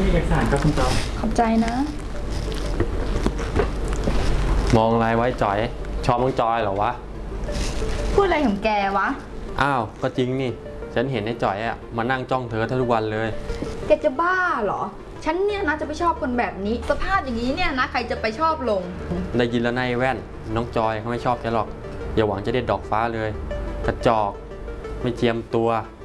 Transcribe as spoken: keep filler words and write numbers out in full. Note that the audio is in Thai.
เอกสารครับคุณจอยขอบใจนะมองอะไรไว้จอยชอบมึงจอยเหรอวะพูดอะไรของแกวะอ้าวก็จริงนี่ฉันเห็นไอ้จอยอะมานั่งจ้องเธอทุกวันเลยแกจะบ้าเหรอฉันเนี่ยนะจะไปชอบคนแบบนี้สภาพอย่างนี้เนี่ยนะใครจะไปชอบลงได้ยินแล้วนายแว่นน้องจอยเขาไม่ชอบแกหรอกอย่าหวังจะได้ดอกฟ้าเลยกระจอกไม่เจียมตัว